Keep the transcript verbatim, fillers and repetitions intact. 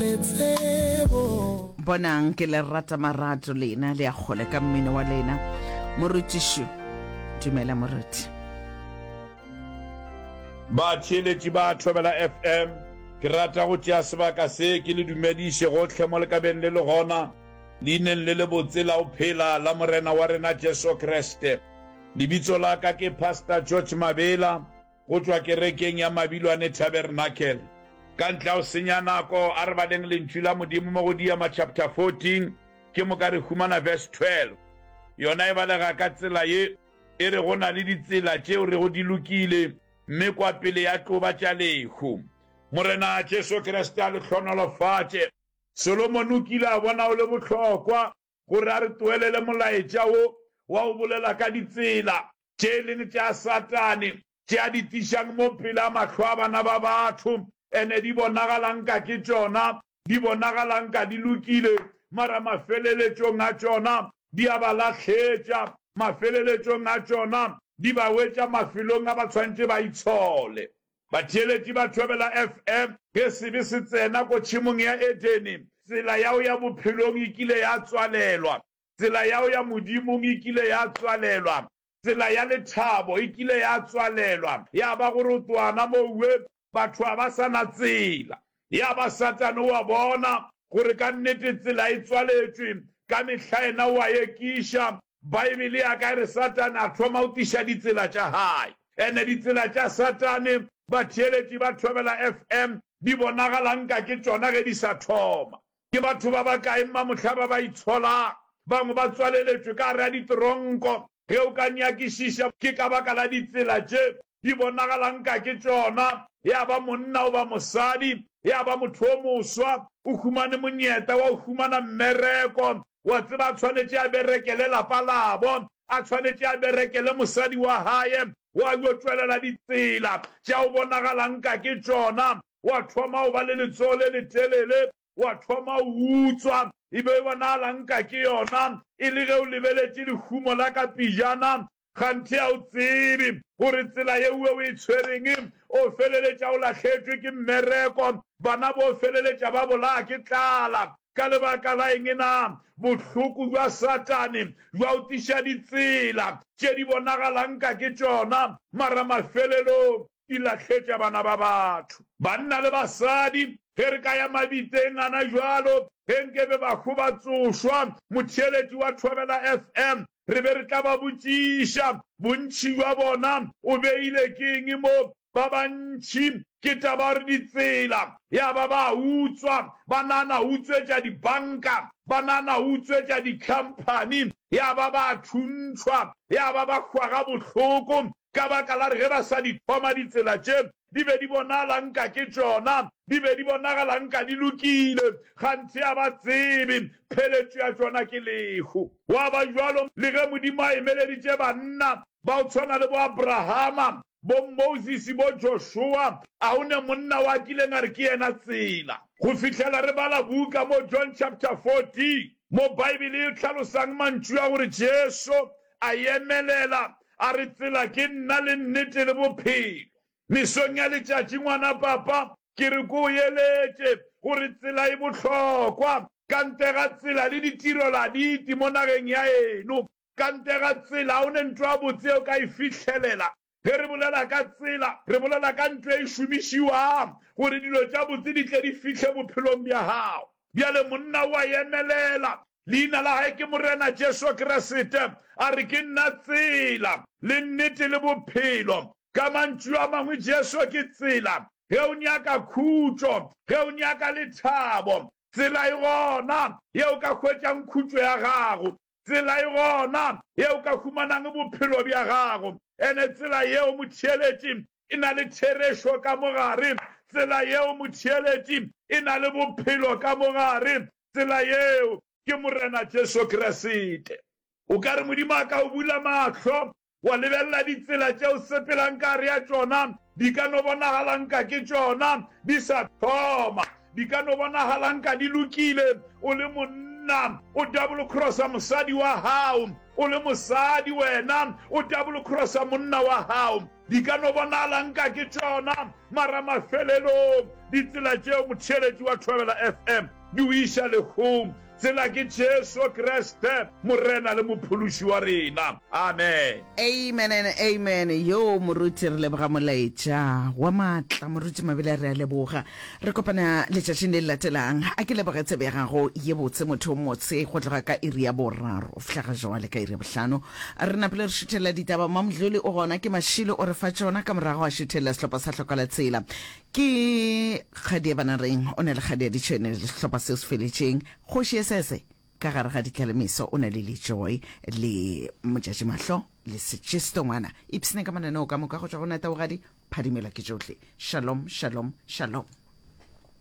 bonang ke le rata marato lena le a kgole ka mmino wa lena moruti shu dumela moruti ba tsheletsi ba Thobela F M ke rata go tšea sebaka se ke le dumediše gotlhe mo lekabeng le le gona leineng le le botsela o phela la morena wa rena Jesu Kriste. Lebitso la ka ke Pastor George Mabela go tswa kerekeng ya Mabilwane Tabernacle. Ka ntle o senya nako a re baleng lentswe la Modimo mo go Diama chapter fourteen ke mo ka re humana verse twelve. Yona e balega ka tsela ye e re go na le ditsela tšeo re go di lokile mme kwa pele ya tloba tša lehu. Morena Jesu Kriste a le hlonolofatše. Solomon o kile a bona o le bohlokwa gore a re tuelele molaetša wo wa o bolela ka ditsela tše leng tša Satane tše a di tišang mo pele a mahlo a bana ba batho ene di bonagalang ka ke tšona di bonagalang ka di lokile mara mafeleletšong a tšona di a ba lahletša mafeleletšong a tšona di ba wetša mafelong a ba tshwantše ba itshole. Batheeletši ba Thobela F M ke sebe se tsena ko tšhimong ya Edeni. Tsela yao ya bophelong e kile ya tswalelwa, tsela yao ya modimong e kile ya tswalelwa, tsela ya lethabo e kile ya tswalelwa. Ya ba gore twana mowe batho ba sa na tsela, ya ba Satane wa bona gore ka nnete tsela e tswaletšwe ka mehla ena wa ekiša. Baebele ya ka re Satane a thoma o tiša ditsela tša hae ene ditsela tša Satane batheeletši ba Thobela F M di bonagalang ka ke tšona ge di sa thoma. Ke batho ba ba kae ma mohla ba ba itsholang bangwe ba tswaleletšwe ka re a ditronko ge o ka nyakišiša ke ka baka la ditsela tše di bonagalang ka ke tšona. Ya ba monna o ba mosadi ya ba motho o moswa o humane monyeta wa o humana mmereko wa tseba tshwanetše a berekele lapa labo a tshwanetše a berekele mosadi wa hae wa yo tswelela ditsela tša o bonagalang ka ke tšona. Wa thoma o ba le letsogo le letelele wa thoma o utswa e be e bonagalang ka ke yona e le ge o lebeletše lehumo la ka pijana kganthe a o tsebe gore tsela yeue o e tshwereng o feleletša o lahletšwe ke mmereko bana bo feleletša ba bolaya ke tlala ka lebaka la eng na bohloko jwa Satane jwa o tiša ditsela tše di bonagalang ka ke tšona mara mafelelong di lahletša bana ba batho. Banna le basadi ge re ka ya mabiteng ana jwalo ge nkebe bago ba tsošwa motheeletši wa Thobela F M re be re tla ba botšiša bontši jwa bona o beile keng mo ba bantši ke taba re ditsela ya ba ba utswa banana utswetša dibanka banana utswetša dikhampani ya ba ba thuntšhwa ya ba ba hwaga bohloko ka baka la re ge ba sa di thoma ditsela tše di be di bonagalang ka ke tšona di be di bonagalang ka di lokile kganthe ya ba tsebe pheletšo ya tšona ke lehu. Wa ba jwalo le ge Modimo a emeleditše banna ba o tshwana le bo Abrahama bo Moses bo Joshua a one monna wa kileng a re ke yena tsela go fihlela re bala buka mo John chapter fourteen mo Baebele e tlhalosang mantšu a gore Jesu a emelela a re tsela ke nna le nnete le bophelo. Mesong ya letšatši ngwana papa ke re ko o eletše gore tsela e bohlokwa kante ga tsela le ditirela diti mo nageng ya eno kante ga tsela o ne ntho a botseo ka e fitlhelela ge re bolela ka tsela re bolela ka ntho e šomišiwang gore dilo tša botse di tle di fitlhe bophelong bja gago. Bjale monna wa emelela leina la hae ke morena Jesu Kriste a re ke nna tsela le nnete le bophelo. Ka mantšu a mangwe Jesu ke tsela ge o nyaka khutšo ge o nyaka lethabo tsela e gona ye o ka hwetšang khutšo ya gago tsela e gona ye o ka humanang bophelo bja gago ene tsela yeo motheeletši e na le therešo ka mogare tsela yeo motheeletši e na le bophelo ka mogare tsela yeo ke morena Jesu Kriste. O ka re Modimo a ka o bula mahlo wa lebelela ditsela tšeo sepelang ka re ya tšona di ka no bonagalang ka ke tšona di sa thoma di ka no bonagalang ka di lokile o le monna monna o double crossa mosadi wa hao o le mosadi wena o double crossa monna wa hao di ka no bonala nka ke tsona mara mafelelo ditsela tšeo motšheletši wa Thobela F M di o iša lehong tsela ke Jesu Kriste morena le mophološi wa rena amen amen and amen yo moruti re leboga molaetša wa maatla moruti mabele re a leboga re kopana letšatšing le le latelang a ke leboge tsebegago ye botse motho o motse go tloga ka iri ya boraro flaga jwale ka iri ya bohlano re napele re šuthela ditaba mamdlole o gona ke mašilo o re fa tšona ka morago a šuthela sehlopha sa hlokala tsela ke kgadie banareng o ne le kgadie ditšhene le sehlopha seo se feletšeng kgoši e sese ka gare ga ditlhalemiso o na le le joy le motšatši mahlo le setšisto ngwana ipsene ka mananeo ka moka go tšwa go nata bogadi phadimela ke tšohle shalom shalom shalom